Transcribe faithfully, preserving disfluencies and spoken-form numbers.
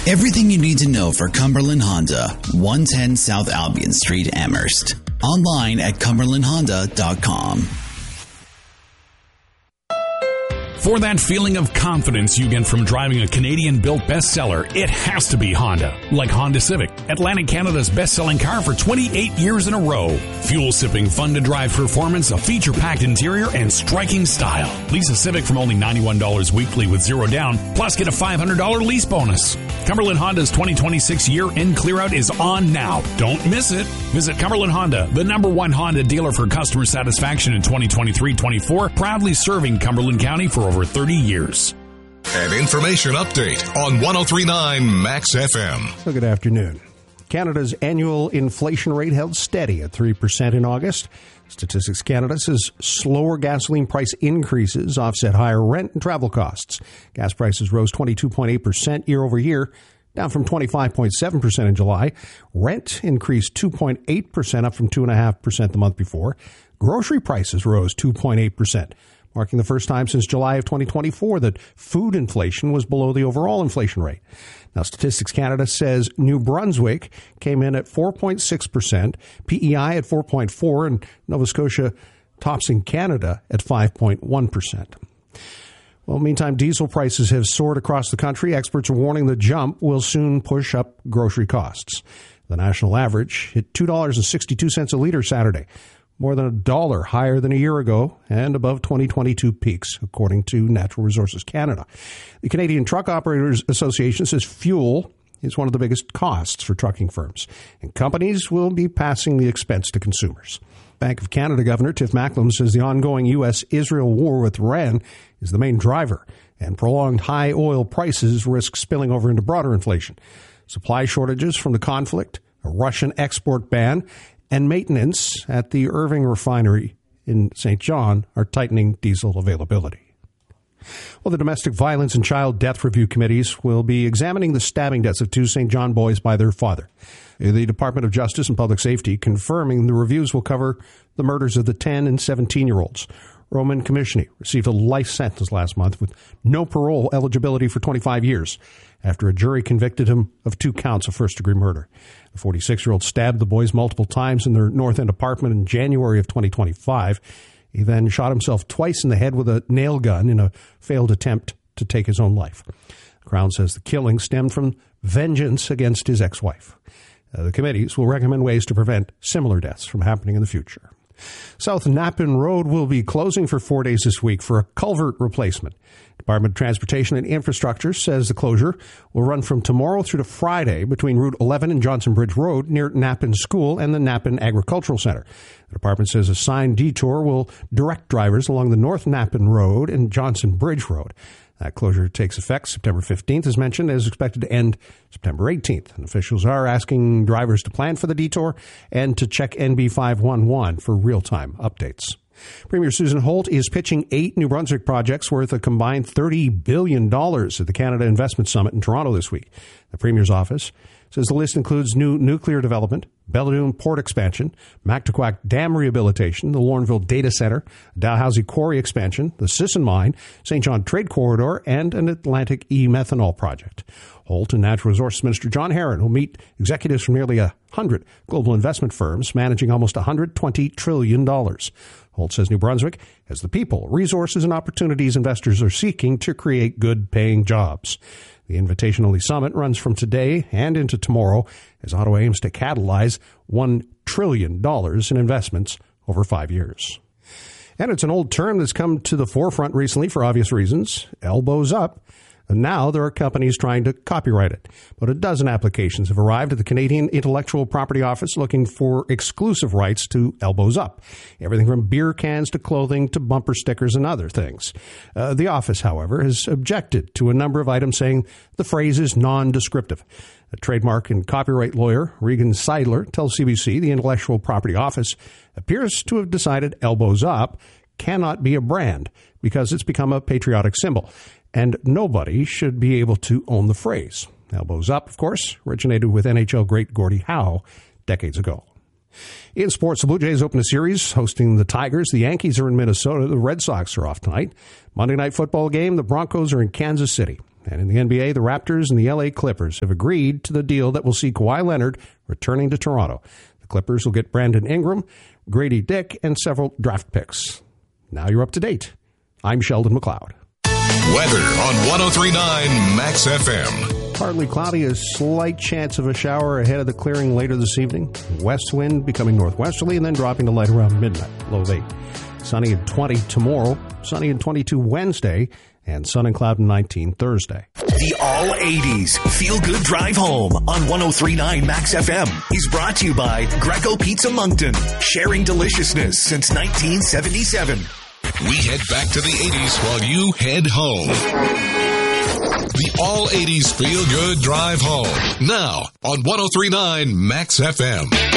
Everything you need to know for Cumberland Honda, one ten South Albion Street, Amherst. Online at cumberland honda dot com. For that feeling of confidence you get from driving a Canadian-built bestseller, it has to be Honda. Like Honda Civic, Atlantic Canada's best-selling car for twenty-eight years in a row. Fuel-sipping, fun-to-drive performance, a feature-packed interior, and striking style. Lease a Civic from only ninety-one dollars weekly with zero down, plus get a five hundred dollars lease bonus. Cumberland Honda's twenty twenty-six year-end clearout is on now. Don't miss it. Visit Cumberland Honda, the number one Honda dealer for customer satisfaction in twenty twenty-three twenty-four, proudly serving Cumberland County for over thirty years. An information update on one oh three point nine Max F M. So good afternoon. Canada's annual inflation rate held steady at three percent in August. Statistics Canada says slower gasoline price increases offset higher rent and travel costs. Gas prices rose twenty-two point eight percent year over year, down from twenty-five point seven percent in July. Rent increased two point eight percent, up from two point five percent the month before. Grocery prices rose two point eight percent. Marking the first time since July of twenty twenty-four that food inflation was below the overall inflation rate. Now, Statistics Canada says New Brunswick came in at four point six percent, P E I at four point four percent, and Nova Scotia tops in Canada at five point one percent. Well, meantime, diesel prices have soared across the country. Experts are warning the jump will soon push up grocery costs. The national average hit two dollars and sixty-two cents a litre Saturday, more than a dollar higher than a year ago and above twenty twenty-two peaks, according to Natural Resources Canada. The Canadian Truck Operators Association says fuel is one of the biggest costs for trucking firms, and companies will be passing the expense to consumers. Bank of Canada Governor Tiff Macklem says the ongoing U S Israel war with Iran is the main driver, and prolonged high oil prices risk spilling over into broader inflation. Supply shortages from the conflict, a Russian export ban, and maintenance at the Irving refinery in Saint John are tightening diesel availability. Well, the Domestic Violence and Child Death Review Committees will be examining the stabbing deaths of two Saint John boys by their father. The Department of Justice and Public Safety confirming the reviews will cover the murders of the ten and seventeen-year-olds. Roman Commissioni received a life sentence last month with no parole eligibility for twenty-five years after a jury convicted him of two counts of first-degree murder. The forty-six-year-old stabbed the boys multiple times in their North End apartment in January of twenty twenty-five. He then shot himself twice in the head with a nail gun in a failed attempt to take his own life. The Crown says the killing stemmed from vengeance against his ex-wife. Uh, the committees will recommend ways to prevent similar deaths from happening in the future. South Nappin Road will be closing for four days this week for a culvert replacement. Department of Transportation and Infrastructure says the closure will run from tomorrow through to Friday between Route eleven and Johnson Bridge Road near Nappin School and the Nappin Agricultural Center. The department says a signed detour will direct drivers along the North Nappin Road and Johnson Bridge Road. That closure takes effect September fifteenth, as mentioned, and is expected to end September eighteenth. And officials are asking drivers to plan for the detour and to check N B five one one for real-time updates. Premier Susan Holt is pitching eight New Brunswick projects worth a combined thirty billion dollars at the Canada Investment Summit in Toronto this week. The Premier's office says the list includes new nuclear development, Belledune Port expansion, Mactaquac Dam rehabilitation, the Lorneville Data Center, Dalhousie Quarry expansion, the Sisson Mine, Saint John Trade Corridor, and an Atlantic e-methanol project. Holt and Natural Resources Minister John Herron will meet executives from nearly one hundred global investment firms managing almost one hundred twenty trillion dollars. Holt says New Brunswick has the people, resources, and opportunities investors are seeking to create good-paying jobs. The invitation-only summit runs from today and into tomorrow as Ottawa aims to catalyze one trillion dollars in investments over five years. And it's an old term that's come to the forefront recently for obvious reasons, elbows up. And now there are companies trying to copyright it. About a dozen applications have arrived at the Canadian Intellectual Property Office looking for exclusive rights to Elbows Up. Everything from beer cans to clothing to bumper stickers and other things. Uh, the office, however, has objected to a number of items saying the phrase is non-descriptive. A trademark and copyright lawyer, Regan Seidler, tells C B C the Intellectual Property Office appears to have decided Elbows Up cannot be a brand because it's become a patriotic symbol. And nobody should be able to own the phrase. Elbows Up, of course, originated with N H L great Gordie Howe decades ago. In sports, the Blue Jays open a series hosting the Tigers. The Yankees are in Minnesota. The Red Sox are off tonight. Monday Night Football game, the Broncos are in Kansas City. And in the N B A, the Raptors and the L A Clippers have agreed to the deal that will see Kawhi Leonard returning to Toronto. The Clippers will get Brandon Ingram, Grady Dick, and several draft picks. Now you're up to date. I'm Sheldon McLeod. Weather on one oh three point nine Max F M. Partly cloudy, a slight chance of a shower ahead of the clearing later this evening. West wind becoming northwesterly and then dropping to light around midnight, low of eight. Sunny and twenty tomorrow, sunny and twenty-two Wednesday, and sun and cloud and nineteen Thursday. The All eighties Feel Good Drive Home on one oh three point nine Max F M is brought to you by Greco Pizza Moncton, sharing deliciousness since nineteen seventy-seven. We head back to the eighties while you head home. The All eighties Feel Good Drive Home, now on one oh three point nine Max F M.